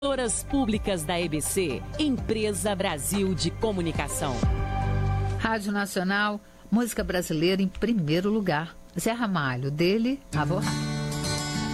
Emissoras públicas da EBC, Empresa Brasil de Comunicação. Rádio Nacional, música brasileira em primeiro lugar. Zé Ramalho, dele, a Borracha.